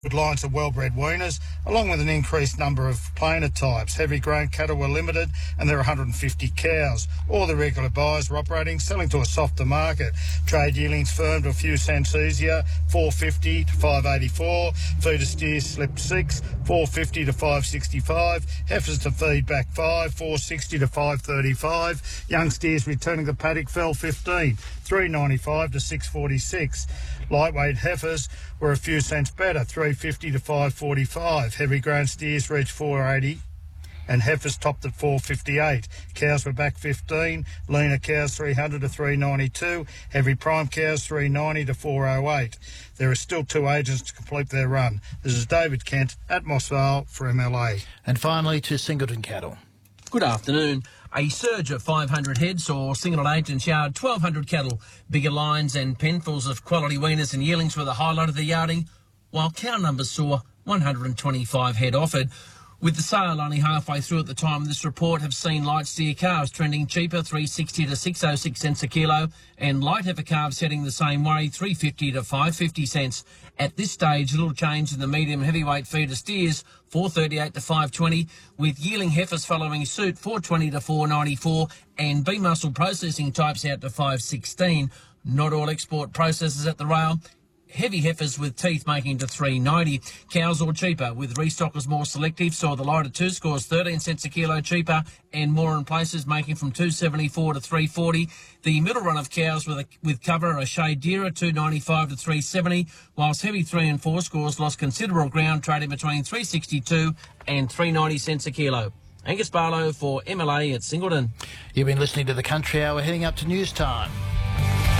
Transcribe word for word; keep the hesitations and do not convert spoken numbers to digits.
Good lines of well-bred weaners, along with an increased number of planer types. Heavy grain cattle were limited and there are one hundred fifty cows. All the regular buyers were operating, selling to a softer market. Trade yearlings firm to a few cents easier, four fifty to five eighty-four. Feeder steers slipped six, four fifty to five sixty-five. Heifers to feed back five, four sixty to five thirty-five. Young steers returning the paddock fell fifteen, three ninety-five to six forty-six. Lightweight heifers were a few cents better, three fifty to five forty-five. Heavy grain steers reached four eighty and heifers topped at four fifty-eight. Cows were back fifteen, leaner cows three hundred to three ninety-two, heavy prime cows three ninety to four oh eight. There are still two agents to complete their run. This is David Kent at Moss Vale for M L A. And finally to Singleton Cattle. Good afternoon. A surge of five hundred heads saw Singleton agents yard twelve hundred cattle. Bigger lines and penfuls of quality weaners and yearlings were the highlight of the yarding, while cow numbers saw one hundred twenty-five head offered. With the sale only halfway through at the time of this report, have seen light steer calves trending cheaper, three sixty to six oh six cents a kilo, and light heifer calves heading the same way, three fifty to five fifty cents. At this stage, little change in the medium heavyweight feeder steers, four thirty-eight to five twenty, with yearling heifers following suit, four twenty to four ninety-four, and B-muscle processing types out to five sixteen. Not all export processors at the rail. Heavy heifers with teeth making to three ninety. Cows all cheaper, with restockers more selective, saw the lighter two scores thirteen cents a kilo cheaper, and more in places making from two seventy-four to three forty. The middle run of cows with a, with cover a shade dearer, two ninety-five to three seventy, whilst heavy three and four scores lost considerable ground, trading between three sixty-two and three ninety cents a kilo. Angus Barlow for M L A at Singleton. You've been listening to The Country Hour, heading up to news time.